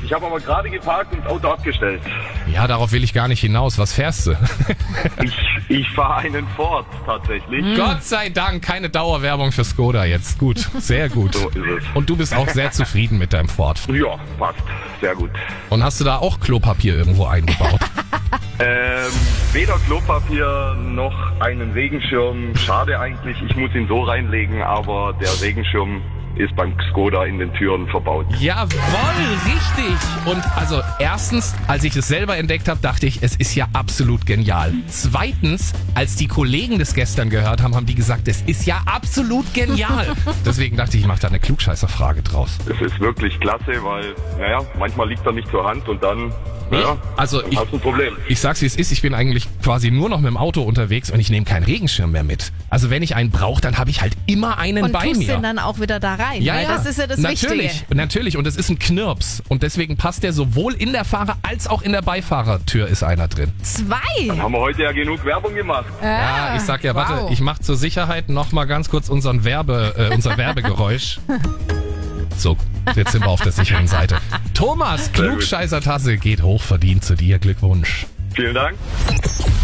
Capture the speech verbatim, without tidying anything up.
Ich habe aber gerade geparkt und das Auto abgestellt. Ja, darauf will ich gar nicht hinaus. Was fährst du? Ich, ich fahre einen Ford tatsächlich. Hm. Gott sei Dank, keine Dauerwerbung für Skoda jetzt. Gut, sehr gut. So ist es. Und du bist auch sehr zufrieden mit deinem Ford. Ja, passt. Sehr gut. Und hast du da auch Klopapier irgendwo eingebaut? Ähm, weder Klopapier noch einen Regenschirm. Schade eigentlich, ich muss ihn so reinlegen, aber der Regenschirm ist beim Skoda in den Türen verbaut. Jawohl, richtig. Und also erstens, als ich es selber entdeckt habe, dachte ich, es ist ja absolut genial. Zweitens, als die Kollegen das gestern gehört haben, haben die gesagt, es ist ja absolut genial. Deswegen dachte ich, ich mache da eine Klugscheißerfrage draus. Es ist wirklich klasse, weil, naja, manchmal liegt er nicht zur Hand und dann, naja, Also dann ich, hast du ein Problem. ich sag's wie es ist, ich bin eigentlich quasi nur noch mit dem Auto unterwegs und ich nehme keinen Regenschirm mehr mit. Also wenn ich einen brauche, dann habe ich halt immer einen Und bei tust mir. den dann auch wieder da rein, Ja, weil ja, das ist ja das natürlich, Wichtige. natürlich. Und es ist ein Knirps. Und deswegen passt der sowohl in der Fahrer- als auch in der Beifahrertür ist einer drin. Zwei! Haben wir heute ja genug Werbung gemacht. Ja, ich sag ja, warte, wow. ich mache zur Sicherheit noch mal ganz kurz unseren Werbe, äh, unser Werbegeräusch. So, jetzt sind wir auf der sicheren Seite. Thomas, Sehr gut. Klugscheißer-Tasse geht hochverdient zu dir. Glückwunsch. Vielen Dank.